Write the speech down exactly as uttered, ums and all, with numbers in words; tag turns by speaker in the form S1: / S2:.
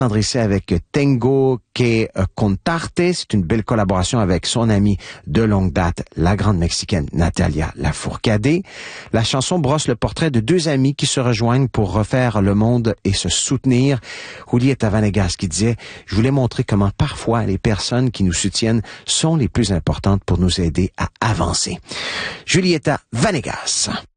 S1: Andrissé avec Tengo que Contarte. C'est une belle collaboration avec son amie de longue date, la grande Mexicaine Natalia Lafourcade. La chanson brosse le portrait de deux amis qui se rejoignent pour refaire le monde et se soutenir. Julieta Vanegas qui disait « Je voulais montrer comment parfois les personnes qui nous soutiennent sont les plus importantes pour nous aider à avancer. » Julieta Vanegas.